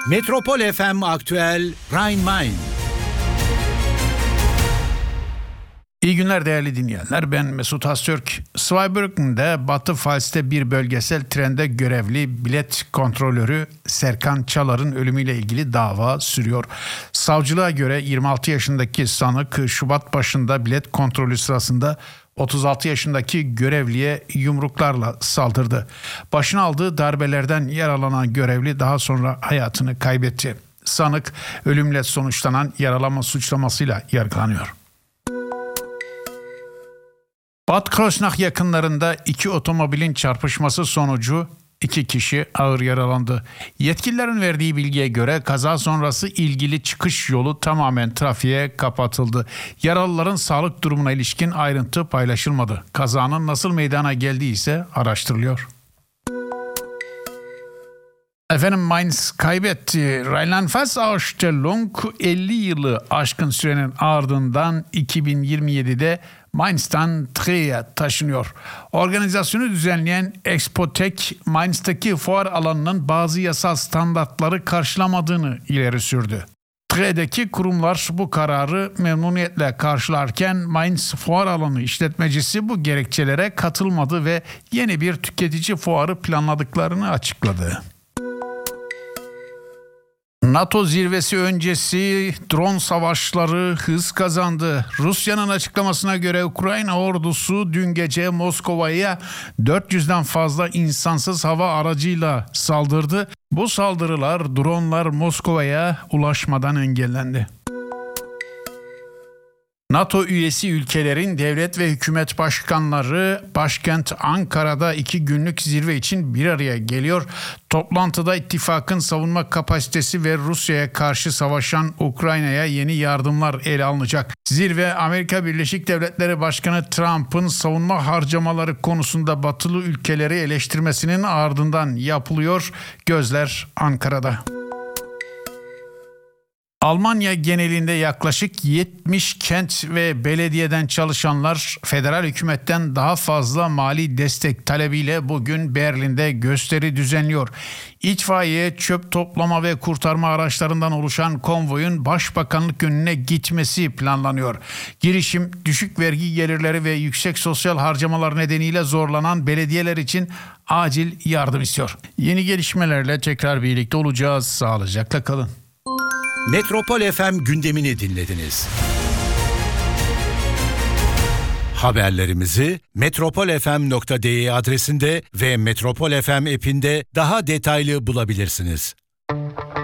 Metropol FM Aktüel Rhein-Main. İyi günler değerli dinleyenler. Ben Mesut Öztürk. Zweibrücken'de Batı Pfalz'te bir bölgesel trende görevli bilet kontrolörü Serkan Çalar'ın ölümüyle ilgili dava sürüyor. Savcılığa göre 26 yaşındaki sanık Şubat başında bilet kontrolü sırasında 36 yaşındaki görevliye yumruklarla saldırdı. Başına aldığı darbelerden yaralanan görevli daha sonra hayatını kaybetti. Sanık ölümle sonuçlanan yaralama suçlamasıyla yargılanıyor. Bad Kreuznach yakınlarında iki otomobilin çarpışması sonucu 2 kişi ağır yaralandı. Yetkililerin verdiği bilgiye göre kaza sonrası ilgili çıkış yolu tamamen trafiğe kapatıldı. Yaralıların sağlık durumuna ilişkin ayrıntı paylaşılmadı. Kazanın nasıl meydana geldiği ise araştırılıyor. Efendim Mainz kaybetti. Rheinland-Pfalz Ausstellung 50 yılı aşkın sürenin ardından 2027'de Mainz'tan Tre'ye taşınıyor. Organizasyonu düzenleyen Expotek, Mainz'taki fuar alanının bazı yasal standartları karşılamadığını ileri sürdü. Tre'deki kurumlar bu kararı memnuniyetle karşılarken Mainz fuar alanı işletmecisi bu gerekçelere katılmadı ve yeni bir tüketici fuarı planladıklarını açıkladı. NATO zirvesi öncesi drone savaşları hız kazandı. Rusya'nın açıklamasına göre Ukrayna ordusu dün gece Moskova'ya 400'den fazla insansız hava aracıyla saldırdı. Bu saldırılar dronlar Moskova'ya ulaşmadan engellendi. NATO üyesi ülkelerin devlet ve hükümet başkanları başkent Ankara'da 2 günlük zirve için bir araya geliyor. Toplantıda ittifakın savunma kapasitesi ve Rusya'ya karşı savaşan Ukrayna'ya yeni yardımlar ele alınacak. Zirve Amerika Birleşik Devletleri Başkanı Trump'ın savunma harcamaları konusunda batılı ülkeleri eleştirmesinin ardından yapılıyor. Gözler Ankara'da. Almanya genelinde yaklaşık 70 kent ve belediyeden çalışanlar federal hükümetten daha fazla mali destek talebiyle bugün Berlin'de gösteri düzenliyor. İtfaiye, çöp toplama ve kurtarma araçlarından oluşan konvoyun başbakanlık önüne gitmesi planlanıyor. Girişim düşük vergi gelirleri ve yüksek sosyal harcamalar nedeniyle zorlanan belediyeler için acil yardım istiyor. Yeni gelişmelerle tekrar birlikte olacağız. Sağlıcakla kalın. Metropol FM gündemini dinlediniz. Haberlerimizi metropolfm.de adresinde ve Metropol FM app'inde daha detaylı bulabilirsiniz.